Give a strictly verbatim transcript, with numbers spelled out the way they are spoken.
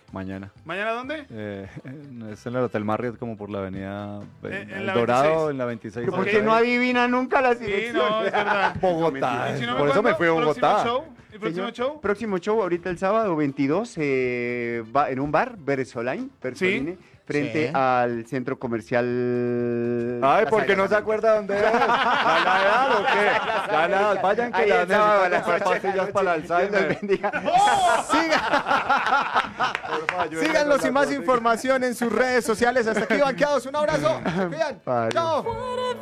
Mañana. ¿Mañana dónde? Eh, es en el Hotel Marriott, como por la avenida Eh, en El la Dorado, veintiséis. en la veintiséis. Pero Ok. porque no adivina nunca las Sí, direcciones. no, es verdad. Bogotá. ¿Y si no Por eso acuerdo? me fui a Bogotá. ¿Próximo show? ¿Y próximo Señor, show? Próximo show, ahorita el sábado veintidós, eh, va en un bar, Bersoline, Bersoline, frente Sí. al centro comercial. Ay, Plaza porque de no las se Américas. acuerda dónde es. ¿La la edad o qué? La la edad, vayan que Ahí la el sábado a las necesitan ocho de la pastillas para el noche. Dios los Alzheimer. bendiga. Porfa, ayúdenme Síganos con sin la más prótesis. información en sus redes sociales. Hasta aquí, banqueados. Un abrazo. Se cuidan. Padre. Chao.